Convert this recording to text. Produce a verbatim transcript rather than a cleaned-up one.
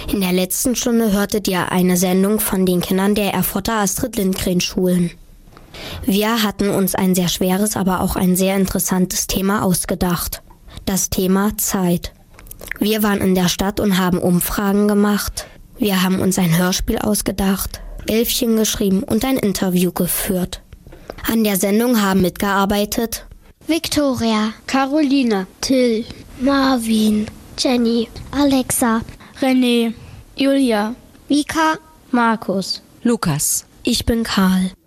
In der letzten Stunde hörtet ihr eine Sendung von den Kindern der Erfurter Astrid Lindgren Schulen. Wir hatten uns ein sehr schweres, aber auch ein sehr interessantes Thema ausgedacht. Das Thema Zeit. Wir waren in der Stadt und haben Umfragen gemacht. Wir haben uns ein Hörspiel ausgedacht, Elfchen geschrieben und ein Interview geführt. An der Sendung haben mitgearbeitet Victoria, Caroline, Till, Marvin, Jenny, Alexa, René, Julia, Vika, Markus, Lukas. Ich bin Karl.